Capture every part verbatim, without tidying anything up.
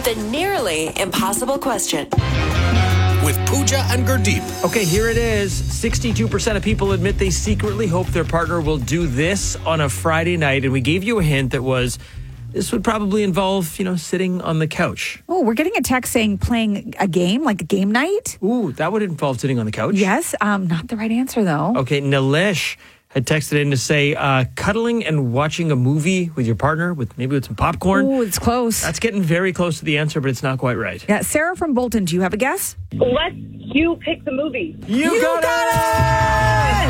The nearly impossible question. With Pooja and Gurdeep. Okay, here it is. sixty-two percent of people admit they secretly hope their partner will do this on a Friday night. And we gave you a hint that was, this would probably involve, you know, sitting on the couch. Oh, we're getting a text saying playing a game, like a game night. Ooh, that would involve sitting on the couch? Yes, um, not the right answer, though. Okay, Nilesh had texted in to say uh, cuddling and watching a movie with your partner, with maybe with some popcorn. Oh, it's close. That's getting very close to the answer, but it's not quite right. Yeah, Sarah from Bolton, do you have a guess? Let you pick the movie. You, You got, got it!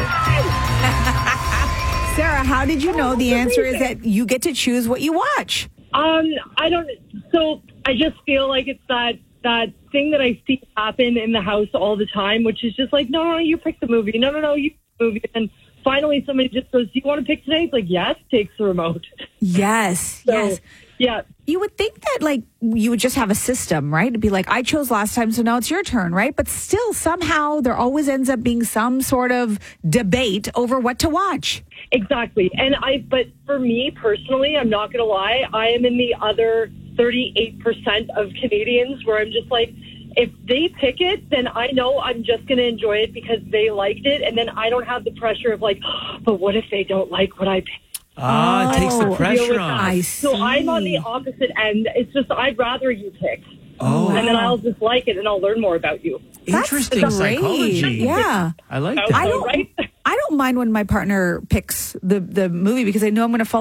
Sarah, how did you know the answer is that you get to choose what you watch? Um, I don't. So I just feel like it's that that thing that I see happen in the house all the time, which is just like, no, no, no, you pick the movie. No, no, no, you pick the movie. And finally, somebody just goes, "Do you want to pick today?" It's like, yes, takes the remote. Yes, So, yes. Yeah. You would think that, like, you would just have a system, right? It'd be like, I chose last time, so now it's your turn, right? But still, somehow, there always ends up being some sort of debate over what to watch. Exactly. And I, but for me personally, I'm not going to lie, I am in the other thirty-eight percent of Canadians where I'm just like, if they pick it, then I know I'm just going to enjoy it because they liked it. And then I don't have the pressure of like, oh, but what if they don't like what I picked? Ah, it takes the Oh, pressure off. I see. So I'm on the opposite end. It's just, I'd rather you pick. Oh, And then I'll just like it and I'll learn more about you. interesting That's great. psychology. Yeah. I like So, that. I don't, right? I don't mind when my partner picks the, the movie because I know I'm going to fall